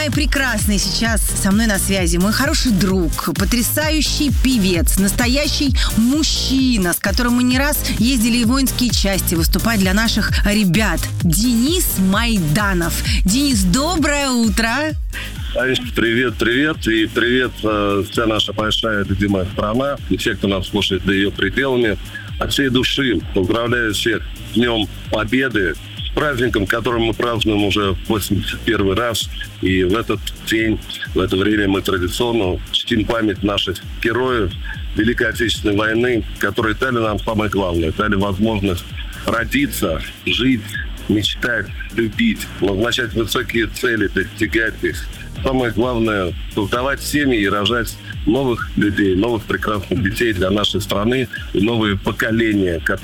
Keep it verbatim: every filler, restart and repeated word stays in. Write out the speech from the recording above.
мои прекрасные, сейчас со мной на связи мой хороший друг, потрясающий певец, настоящий мужчина, с которым мы не раз ездили в воинские части выступать для наших ребят. Денис Майданов. Денис, доброе утро. Привет, привет, и привет э, вся наша большая любимая страна, и все, кто нас слушает за ее пределами. От всей души поздравляю всех с Днем Победы, с праздником, который мы празднуем уже восемьдесят первый раз. И в этот день, в это время мы традиционно чтим память наших героев Великой Отечественной войны, которые дали нам самое главное, дали возможность родиться, жить, мечтать, любить, назначать высокие цели, достигать их. Самое главное – создавать семьи и рожать новых людей, новых прекрасных детей для нашей страны и новые поколения, которые